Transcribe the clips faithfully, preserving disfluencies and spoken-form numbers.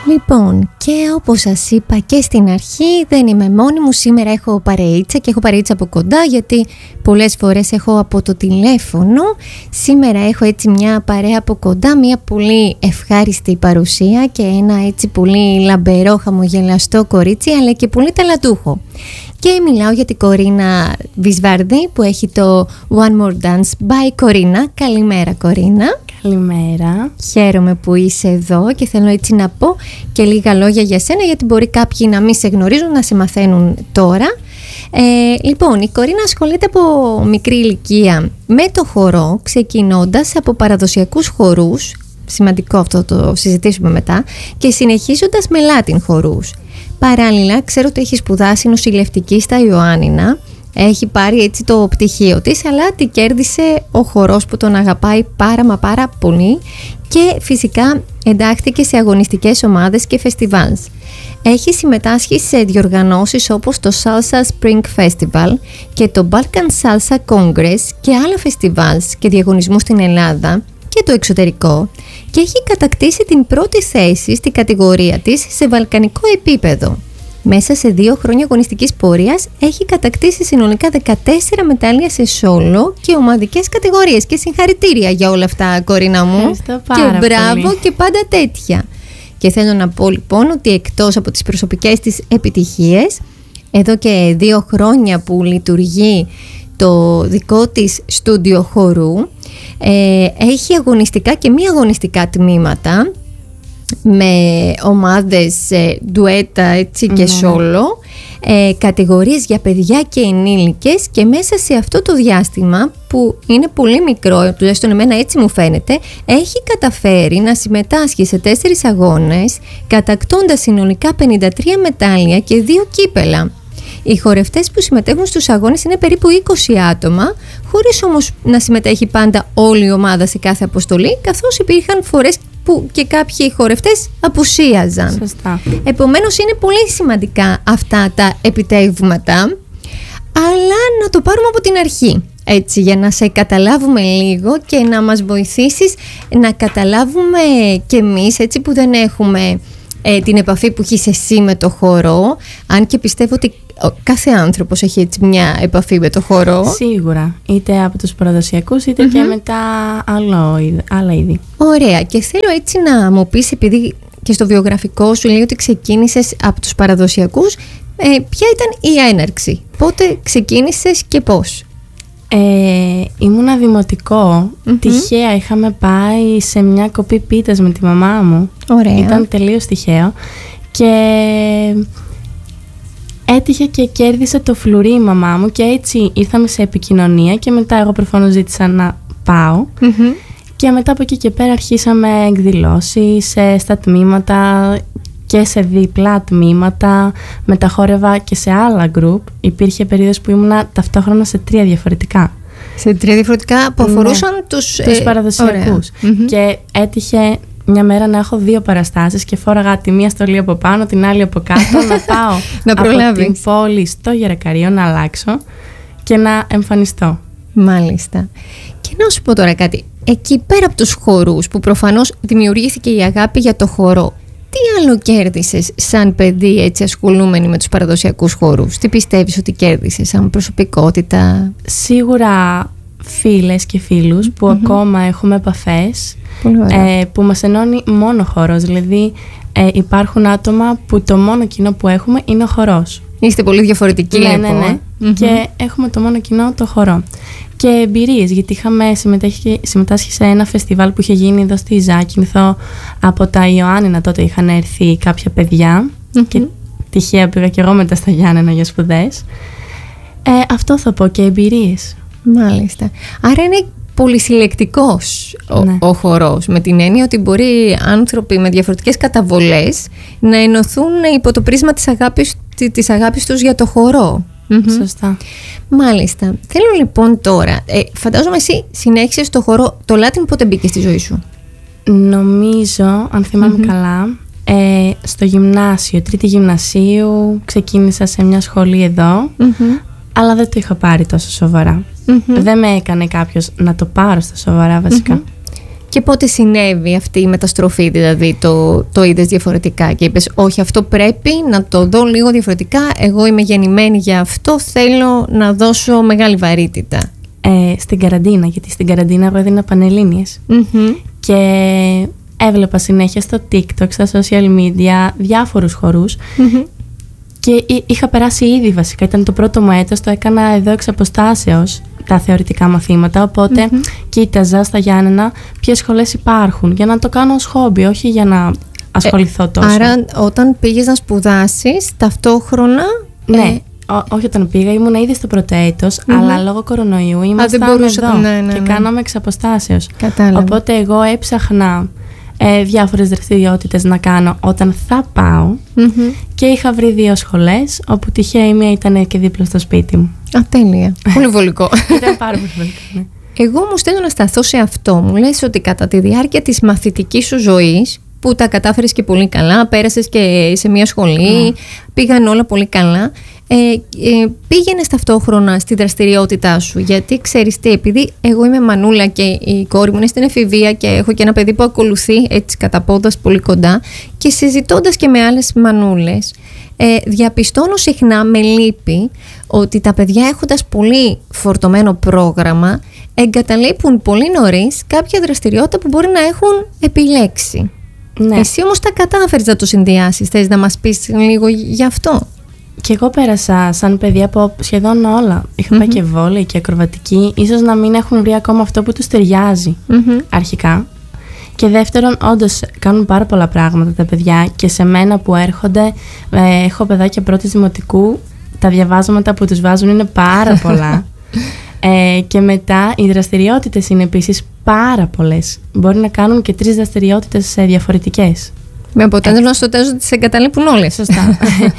Λοιπόν, και όπως σας είπα και στην αρχή, δεν είμαι μόνη μου. Σήμερα έχω παρείτσα και έχω παρείτσα από κοντά, γιατί πολλές φορές έχω από το τηλέφωνο. Σήμερα έχω έτσι μια παρέα από κοντά, μια πολύ ευχάριστη παρουσία και ένα έτσι πολύ λαμπερό, χαμογελαστό κορίτσι, αλλά και πολύ ταλαντούχο. Και μιλάω για την Κορίνα Βυσβάρδη, που έχει το One More Dance by Κορίνα. Καλημέρα, Κορίνα. Καλημέρα. Χαίρομαι που είσαι εδώ και θέλω έτσι να πω και λίγα λόγια για σένα, γιατί μπορεί κάποιοι να μην σε γνωρίζουν, να σε μαθαίνουν τώρα. Ε, λοιπόν, η Κορίνα ασχολείται από μικρή ηλικία με το χορό, ξεκινώντας από παραδοσιακούς χορούς, σημαντικό αυτό, το συζητήσουμε μετά, και συνεχίζοντας με Latin χορούς. Παράλληλα, ξέρω ότι έχει σπουδάσει νοσηλευτική στα Ιωάννινα, έχει πάρει έτσι το πτυχίο της, αλλά τη κέρδισε ο χορός που τον αγαπάει πάρα μα πάρα πολύ και φυσικά εντάχθηκε σε αγωνιστικές ομάδες και φεστιβάλς. Έχει συμμετάσχει σε διοργανώσεις όπως το Salsa Spring Festival και το Balkan Salsa Congress και άλλα φεστιβάλς και διαγωνισμούς στην Ελλάδα και το εξωτερικό, και έχει κατακτήσει την πρώτη θέση στη κατηγορία της σε βαλκανικό επίπεδο. Μέσα σε δύο χρόνια αγωνιστικής πορείας έχει κατακτήσει συνολικά δεκατέσσερα μετάλλια σε σόλο και ομαδικές κατηγορίες. Και συγχαρητήρια για όλα αυτά, Κορίνα μου. Ευχαριστώ πάρα και μπράβο πολύ. Και πάντα τέτοια. Και θέλω να πω λοιπόν ότι εκτός από τις προσωπικές της επιτυχίες, εδώ και δύο χρόνια που λειτουργεί το δικό της στούντιο χορού, ε, έχει αγωνιστικά και μη αγωνιστικά τμήματα με ομάδες ε, ντουέτα έτσι, και σόλο, ε, κατηγορίες για παιδιά και ενήλικες, και μέσα σε αυτό το διάστημα που είναι πολύ μικρό, τουλάχιστον εμένα έτσι μου φαίνεται, έχει καταφέρει να συμμετάσχει σε τέσσερις αγώνες, κατακτώντας συνολικά πενήντα τρία μετάλλια και δύο κύπελα. Οι χορευτές που συμμετέχουν στους αγώνες είναι περίπου είκοσι άτομα, χωρίς όμως να συμμετέχει πάντα όλη η ομάδα σε κάθε αποστολή, καθώς υπήρχαν φορές που και κάποιοι χορευτές απουσίαζαν. Σωστά. Επομένως είναι πολύ σημαντικά αυτά τα επιτεύγματα, αλλά να το πάρουμε από την αρχή, έτσι, για να σε καταλάβουμε λίγο και να μας βοηθήσεις να καταλάβουμε κι εμείς, έτσι, που δεν έχουμε ε, την επαφή που έχεις εσύ με το χορό, αν και πιστεύω ότι κάθε άνθρωπος έχει έτσι μια επαφή με το χορό. Σίγουρα, είτε από τους παραδοσιακούς είτε mm-hmm. και μετά άλλο, άλλα είδη. Ωραία, και θέλω έτσι να μου πεις, επειδή και στο βιογραφικό σου λέει ότι ξεκίνησες από τους παραδοσιακούς, ε, ποια ήταν η έναρξη, πότε ξεκίνησες και πώς? Ε, ήμουνα δημοτικό, mm-hmm. τυχαία είχαμε πάει σε μια κοπή πίτας με τη μαμά μου. Ωραία. Ήταν τελείως τυχαίο και έτυχε και κέρδισε το φλουρί η μαμά μου, και έτσι ήρθαμε σε επικοινωνία και μετά εγώ προφανώς ζήτησα να πάω mm-hmm. και μετά από εκεί και πέρα αρχίσαμε εκδηλώσεις στα τμήματα και σε διπλά τμήματα, μεταχόρευα και σε άλλα γκρουπ. Υπήρχε περίοδος που ήμουνα ταυτόχρονα σε τρία διαφορετικά. Σε τρία διαφορετικά που αφορούσαν ναι, τους, τους ε, παραδοσιακούς. Mm-hmm. Και έτυχε μια μέρα να έχω δύο παραστάσεις και φόραγα τη μία στολή από πάνω, την άλλη από κάτω, να πάω να από την πόλη στο Γερακαρείο να αλλάξω και να εμφανιστώ. Μάλιστα. Και να σου πω τώρα κάτι. Εκεί πέρα από τους χορούς, που προφανώς δημιουργήθηκε η αγάπη για το χορό, τι άλλο κέρδισες σαν παιδί, έτσι, ασχολούμενη με τους παραδοσιακούς χορούς? Τι πιστεύεις ότι κέρδισες σαν προσωπικότητα? Σίγουρα φίλες και φίλους που mm-hmm. ακόμα έχουμε επαφές, ε, που μας ενώνει μόνο χορός. Δηλαδή ε, υπάρχουν άτομα που το μόνο κοινό που έχουμε είναι ο χορός. Είστε πολύ διαφορετικοί, ναι, λοιπόν. Ναι, ναι. Mm-hmm. Και έχουμε το μόνο κοινό το χορό. Και εμπειρίες, γιατί είχαμε συμμετάσχει, συμμετάσχει σε ένα φεστιβάλ που είχε γίνει εδώ στη Ζάκυνθο από τα Ιωάννινα. Τότε είχαν έρθει κάποια παιδιά mm-hmm. και τυχαία πήγα και εγώ μετά στα Γιάννενα για σπουδές. Ε, αυτό θα πω, και εμπειρίες. Μάλιστα. Άρα είναι πολυσυλλεκτικός ο, ναι. ο χορός, με την έννοια ότι μπορεί άνθρωποι με διαφορετικές καταβολές να ενωθούν υπό το πρίσμα της αγάπης, της αγάπης τους για το χορό. Mm-hmm. Σωστά. Μάλιστα. Θέλω λοιπόν τώρα, ε, φαντάζομαι εσύ συνέχισες το χορό, το Latin πότε μπήκε στη ζωή σου? Νομίζω, αν θυμάμαι mm-hmm. καλά, ε, στο γυμνάσιο, τρίτη γυμνασίου, ξεκίνησα σε μια σχολή εδώ, mm-hmm. αλλά δεν το είχα πάρει τόσο σοβαρά. Mm-hmm. Δεν με έκανε κάποιος να το πάρω στα σοβαρά βασικά. Mm-hmm. Και πότε συνέβη αυτή η μεταστροφή, δηλαδή το, το είδες διαφορετικά και είπες όχι, αυτό πρέπει να το δω λίγο διαφορετικά, εγώ είμαι γεννημένη για αυτό, θέλω να δώσω μεγάλη βαρύτητα? Ε, στην καραντίνα, γιατί στην καραντίνα εγώ έδινα πανελλήνιες mm-hmm. και έβλεπα συνέχεια στο TikTok, στα social media διάφορους χορούς mm-hmm. και είχα περάσει ήδη βασικά, ήταν το πρώτο μου έτος, το έκανα εδώ εξ αποστάσεως τα θεωρητικά μαθήματα, οπότε mm-hmm. κοίταζα στα Γιάννενα ποιες σχολές υπάρχουν για να το κάνω ως χόμπι, όχι για να ασχοληθώ τόσο. Ε, άρα όταν πήγες να σπουδάσεις ταυτόχρονα... Ναι, ε... Ό, όχι όταν πήγα, ήμουν ήδη στο πρώτο έτος, mm-hmm. αλλά λόγω κορονοϊού ήμασταν εδώ ναι, ναι, ναι. και κάναμε εξ αποστάσεως. Κατάλαβα. Οπότε εγώ έψαχνα ε, διάφορες δραστηριότητες να κάνω όταν θα πάω mm-hmm. και είχα βρει δύο σχολές, όπου τυχαία η μία ήταν και δίπλα στο σπίτι μου. Α, τέλεια. Πολύ βολικό. Ήταν πάρα πολύ βολικό, ναι. Εγώ όμως θέλω να σταθώ σε αυτό. Μου λες ότι κατά τη διάρκεια της μαθητικής σου ζωής, που τα κατάφερες και πολύ καλά, πέρασες και σε μια σχολή, mm. πήγαν όλα πολύ καλά, ε, ε, πήγαινες ταυτόχρονα στη δραστηριότητά σου, γιατί ξέρεις τι, επειδή εγώ είμαι μανούλα και η κόρη μου είναι στην εφηβεία και έχω και ένα παιδί που ακολουθεί έτσι κατά πόδας πολύ κοντά, και συζητώντας και με άλλες μανούλες, ε, διαπιστώνω συχνά με λύπη ότι τα παιδιά, έχοντας πολύ φορτωμένο πρόγραμμα, εγκαταλείπουν πολύ νωρίς κάποια δραστηριότητα που μπορεί να έχουν επιλέξει. Ναι. Εσύ όμως τα κατάφερες να το συνδυάσεις. Θες να μας πεις λίγο γι' αυτό? Και εγώ πέρασα σαν παιδί από σχεδόν όλα. Είχα mm-hmm. πάει και βόλεϊ και ακροβατική. Ίσως να μην έχουν βρει ακόμα αυτό που τους ταιριάζει mm-hmm. αρχικά. Και δεύτερον, όντως κάνουν πάρα πολλά πράγματα τα παιδιά. Και σε μένα που έρχονται, ε, έχω παιδάκια πρώτης δημοτικού, τα διαβάσματα που τους βάζουν είναι πάρα πολλά. Ε, και μετά οι δραστηριότητες είναι επίσης πάρα πολλές. Μπορεί να κάνουν και τρεις δραστηριότητες διαφορετικές. Με αποτέλεσμα στο τέλος τις εγκαταλείπουν όλες. Σωστά.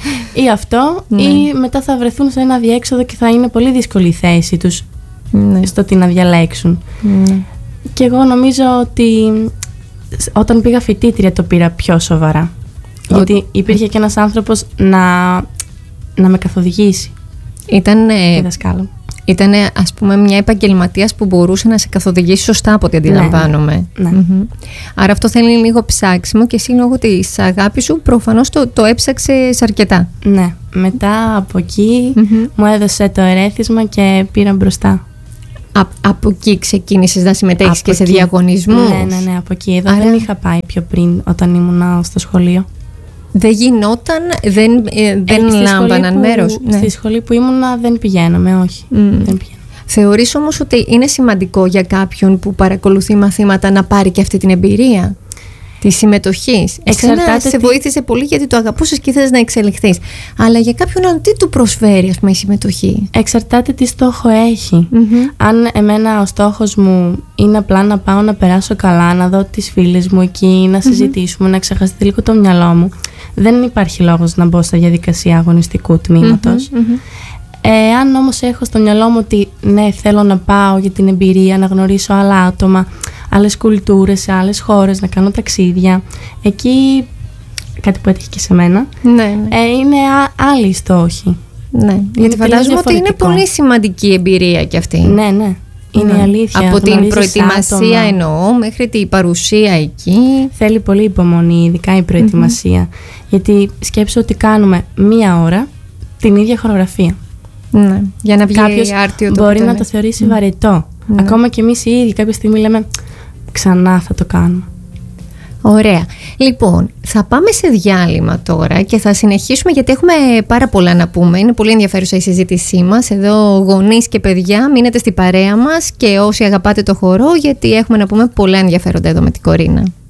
Ή αυτό, ναι. ή μετά θα βρεθούν σε ένα διέξοδο και θα είναι πολύ δύσκολη η θέση τους ναι. στο τι να διαλέξουν. Ναι. Και εγώ νομίζω ότι όταν πήγα φοιτήτρια το πήρα πιο σοβαρά. Ο... Γιατί υπήρχε και ένας άνθρωπος να, να με καθοδηγήσει. Ήταν... Η δασκάλα. Ήταν, ας πούμε, μια επαγγελματίας που μπορούσε να σε καθοδηγήσει σωστά, από ό,τι αντιλαμβάνομαι. Ναι. Mm-hmm. Άρα αυτό θέλει λίγο ψάξιμο και εσύ λόγω της αγάπης σου προφανώς το, το έψαξες αρκετά. Ναι. Μετά από εκεί mm-hmm. μου έδωσε το ερέθισμα και πήρα μπροστά. Α, από εκεί ξεκίνησες να συμμετέχεις από και σε εκεί. διαγωνισμούς? Ναι, ναι, ναι, από εκεί. Εδώ Άρα... δεν είχα πάει πιο πριν όταν ήμουν στο σχολείο. Δεν γινόταν, δεν, ε, δεν λάμβαναν μέρος. Ναι. Στη σχολή που ήμουνα δεν πηγαίναμε, όχι. Mm. Δεν πηγαίναμε. Θεωρείς όμως ότι είναι σημαντικό για κάποιον που παρακολουθεί μαθήματα να πάρει και αυτή την εμπειρία της συμμετοχής? Εξαρτάται. Σε τι... βοήθησε πολύ γιατί το αγαπούσες και ήθελες να εξελιχθείς. Αλλά για κάποιον άλλον τι του προσφέρει, ας πούμε, η συμμετοχή? Εξαρτάται τι στόχο έχει. Mm-hmm. Αν εμένα ο στόχος μου είναι απλά να πάω να περάσω καλά, να δω τις φίλες μου εκεί, να συζητήσουμε, mm-hmm. να ξεχαστεί λίγο το μυαλό μου, δεν υπάρχει λόγος να μπω στα διαδικασία αγωνιστικού τμήματος. Mm-hmm, mm-hmm. Ε, αν όμως έχω στο μυαλό μου ότι ναι, θέλω να πάω για την εμπειρία, να γνωρίσω άλλα άτομα, άλλες κουλτούρες, σε άλλες χώρες, να κάνω ταξίδια, εκεί, κάτι που έτυχε και σε μένα, ναι, ναι. Ε, είναι α, άλλοι στόχοι. Ναι, γιατί φαντάζομαι ότι είναι πολύ σημαντική εμπειρία κι αυτή. Ναι, ναι. Είναι ναι. αλήθεια. Από την προετοιμασία άτομα. Εννοώ μέχρι την παρουσία εκεί. Θέλει πολύ υπομονή, ειδικά η προετοιμασία. Mm-hmm. Γιατί σκέψου ότι κάνουμε μία ώρα την ίδια χορογραφία. Ναι. Για να βγει κάποιος άρτιο το μπορεί να το θεωρήσει mm. βαρετό. Ναι. Ακόμα και εμείς οι ίδιοι κάποια στιγμή λέμε ξανά θα το κάνουμε. Ωραία. Λοιπόν, θα πάμε σε διάλειμμα τώρα και θα συνεχίσουμε γιατί έχουμε πάρα πολλά να πούμε. Είναι πολύ ενδιαφέρουσα η συζήτησή μας. Εδώ γονείς και παιδιά, μείνετε στην παρέα μας και όσοι αγαπάτε το χορό, γιατί έχουμε να πούμε πολλά ενδιαφέροντα εδώ με την Κορίνα.